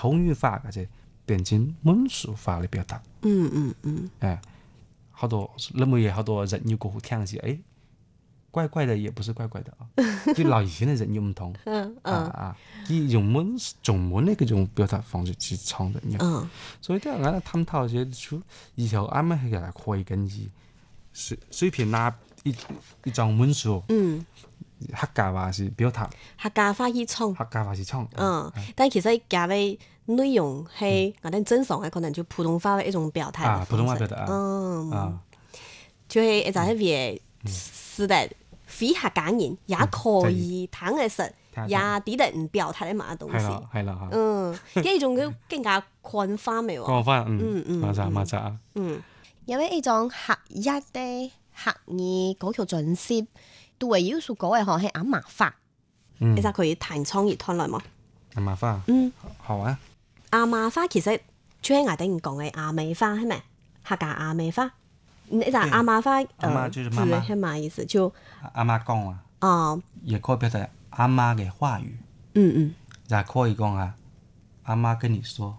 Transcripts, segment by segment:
口語化嘅就變成文書化嚟表達。好多那麼也好多人有過後聽起，怪怪的也不是怪怪的啊，就老以前的人又唔同，佢用中文嘅嗰種表達方式去唱嘅，所以都係我哋探討些出以後啱啱係可以跟住隨便拿一張文書，客家話是表達， 客家話去唱，但其實加嘅內容係我哋正常嘅可能就普通話嘅一種表態， 普通話表達就係一陣係是的，非客家人也可以聽得識，也啲得唔表態嘅嘛東西， 係啦， 呢種佢更加寬泛嘅喎， 寬泛，冇錯， 因為呢種客家嘅客語嗰條準則，對為要素講嘅可係阿媽話，你就可以彈唱而彈來嘛。 阿媽話，好啊。 阿媽話其實最係我哋講嘅阿美花係咪？客家阿美花，你就阿媽話， 就是媽媽係咩意思？就阿媽講啊，也可以表達阿媽嘅話語，就可以講啊，阿媽跟你說，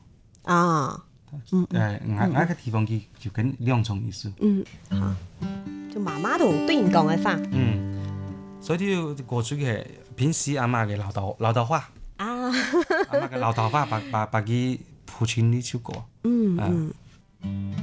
我個地方就跟兩種意思， 就媽媽同對人講嘅話， 所以就過出嘅平時阿媽嘅老豆話，阿媽嘅老豆話把佢譜成呢首歌，